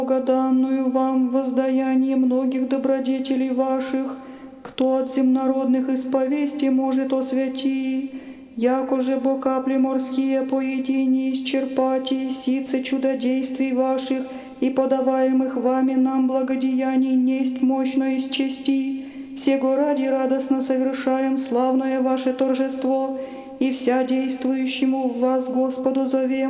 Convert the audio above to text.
данную вам воздаяние многих добродетелей ваших, кто от земнородных исповестей может освяти, яко же бо капли морские поедине исчерпать и сицы чудодействий ваших и подаваемых вами нам благодеяний несть мощно исчести, сего ради радостно совершаем славное ваше торжество, и вся действующему в вас Господу зовем,